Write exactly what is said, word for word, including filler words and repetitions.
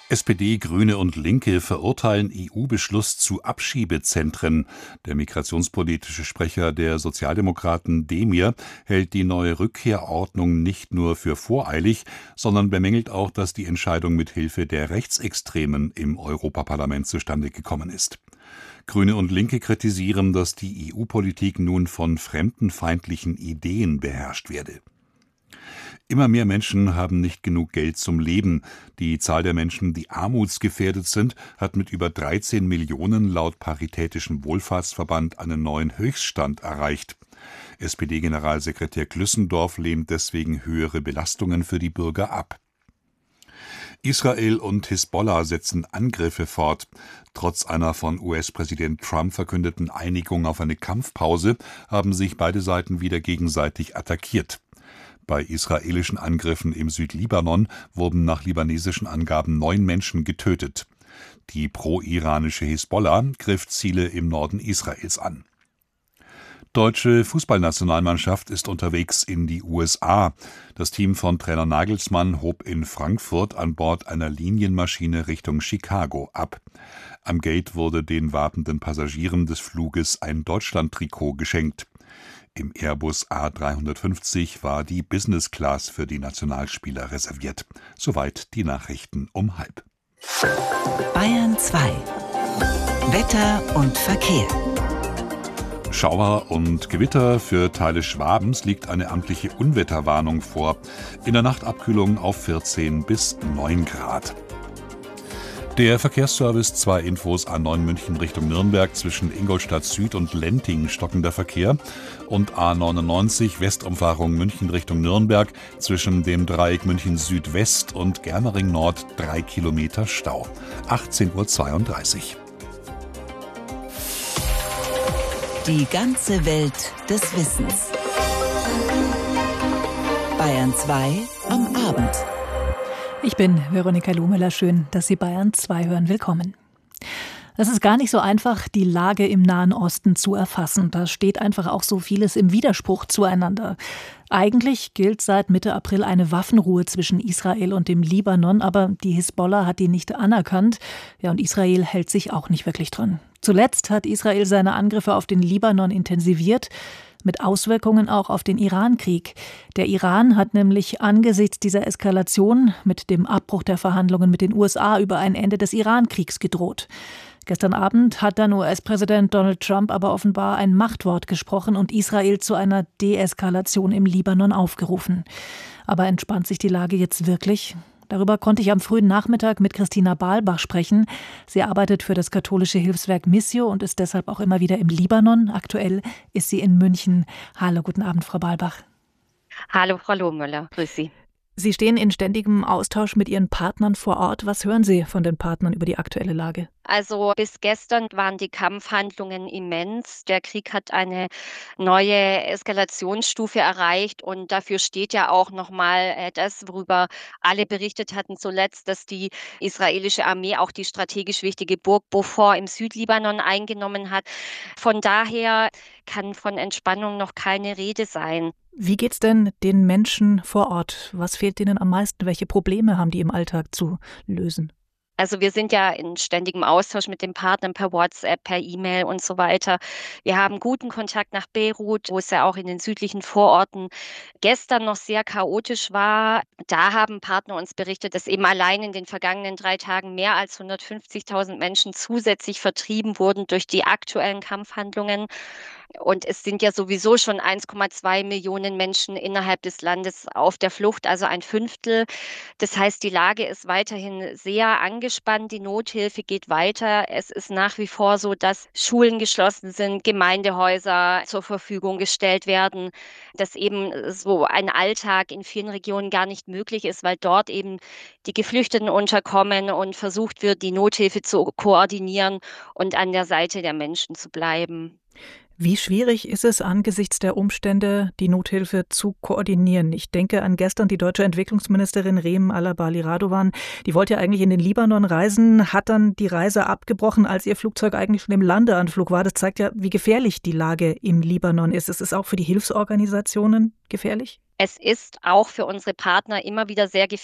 S P D, Grüne und Linke verurteilen E U-Beschluss zu Abschiebezentren. Der migrationspolitische Sprecher der Sozialdemokraten Demir hält die neue Rückkehrordnung nicht nur für voreilig, sondern bemängelt auch, dass die Entscheidung mit Hilfe der Rechtsextremen im Europaparlament zustande gekommen ist. Grüne und Linke kritisieren, dass die E U-Politik nun von fremdenfeindlichen Ideen beherrscht werde. Immer mehr Menschen haben nicht genug Geld zum Leben. Die Zahl der Menschen, die armutsgefährdet sind, hat mit über dreizehn Millionen laut Paritätischem Wohlfahrtsverband einen neuen Höchststand erreicht. S P D-Generalsekretär Glüssendorf lehnt deswegen höhere Belastungen für die Bürger ab. Israel und Hisbollah setzen Angriffe fort. Trotz einer von U S-Präsident Trump verkündeten Einigung auf eine Kampfpause haben sich beide Seiten wieder gegenseitig attackiert. Bei israelischen Angriffen im Südlibanon wurden nach libanesischen Angaben neun Menschen getötet. Die pro-iranische Hisbollah griff Ziele im Norden Israels an. Deutsche Fußballnationalmannschaft ist unterwegs in die U S A. Das Team von Trainer Nagelsmann hob in Frankfurt an Bord einer Linienmaschine Richtung Chicago ab. Am Gate wurde den wartenden Passagieren des Fluges ein Deutschland-Trikot geschenkt. Im Airbus A dreihundertfünfzig war die Business Class für die Nationalspieler reserviert. Soweit die Nachrichten um halb. Bayern zwei. Wetter und Verkehr. Schauer und Gewitter für Teile Schwabens liegt eine amtliche Unwetterwarnung vor. In der Nacht Abkühlung auf vierzehn bis neun Grad. Der Verkehrsservice, zwei Infos A neun München Richtung Nürnberg, zwischen Ingolstadt Süd und Lenting stockender Verkehr und A neunundneunzig Westumfahrung München Richtung Nürnberg, zwischen dem Dreieck München Südwest und Germering Nord drei Kilometer Stau. achtzehn Uhr zweiunddreißig. Die ganze Welt des Wissens. Bayern zwei am Abend. Ich bin Veronika Lohmüller. Schön, dass Sie Bayern zwei hören. Willkommen. Es ist gar nicht so einfach, die Lage im Nahen Osten zu erfassen. Da steht einfach auch so vieles im Widerspruch zueinander. Eigentlich gilt seit Mitte April eine Waffenruhe zwischen Israel und dem Libanon, aber die Hisbollah hat die nicht anerkannt. Ja, und Israel hält sich auch nicht wirklich dran. Zuletzt hat Israel seine Angriffe auf den Libanon intensiviert, mit Auswirkungen auch auf den Iran-Krieg. Der Iran hat nämlich angesichts dieser Eskalation mit dem Abbruch der Verhandlungen mit den U S A über ein Ende des Iran-Kriegs gedroht. Gestern Abend hat dann U S-Präsident Donald Trump aber offenbar ein Machtwort gesprochen und Israel zu einer Deeskalation im Libanon aufgerufen. Aber entspannt sich die Lage jetzt wirklich? Darüber konnte ich am frühen Nachmittag mit Christina Balbach sprechen. Sie arbeitet für das katholische Hilfswerk Missio und ist deshalb auch immer wieder im Libanon. Aktuell ist sie in München. Hallo, guten Abend, Frau Balbach. Hallo, Frau Lohmüller. Grüß Sie. Sie stehen in ständigem Austausch mit Ihren Partnern vor Ort. Was hören Sie von den Partnern über die aktuelle Lage? Also bis gestern waren die Kampfhandlungen immens. Der Krieg hat eine neue Eskalationsstufe erreicht und dafür steht ja auch nochmal das, worüber alle berichtet hatten zuletzt, dass die israelische Armee auch die strategisch wichtige Burg Beaufort im Südlibanon eingenommen hat. Von daher kann von Entspannung noch keine Rede sein. Wie geht's denn den Menschen vor Ort? Was fehlt ihnen am meisten? Welche Probleme haben die im Alltag zu lösen? Also wir sind ja in ständigem Austausch mit den Partnern per WhatsApp, per E-Mail und so weiter. Wir haben guten Kontakt nach Beirut, wo es ja auch in den südlichen Vororten gestern noch sehr chaotisch war. Da haben Partner uns berichtet, dass eben allein in den vergangenen drei Tagen mehr als hundertfünfzigtausend Menschen zusätzlich vertrieben wurden durch die aktuellen Kampfhandlungen. Und es sind ja sowieso schon eins Komma zwei Millionen Menschen innerhalb des Landes auf der Flucht, also ein Fünftel. Das heißt, die Lage ist weiterhin sehr angespannt. Die Nothilfe geht weiter. Es ist nach wie vor so, dass Schulen geschlossen sind, Gemeindehäuser zur Verfügung gestellt werden, dass eben so ein Alltag in vielen Regionen gar nicht möglich ist, weil dort eben die Geflüchteten unterkommen und versucht wird, die Nothilfe zu koordinieren und an der Seite der Menschen zu bleiben. Wie schwierig ist es angesichts der Umstände, die Nothilfe zu koordinieren? Ich denke an gestern die deutsche Entwicklungsministerin Reem Alabali Radovan. Die wollte ja eigentlich in den Libanon reisen, hat dann die Reise abgebrochen, als ihr Flugzeug eigentlich schon im Landeanflug war. Das zeigt ja, wie gefährlich die Lage im Libanon ist. Es ist auch für die Hilfsorganisationen gefährlich? Es ist auch für unsere Partner immer wieder sehr gefährlich.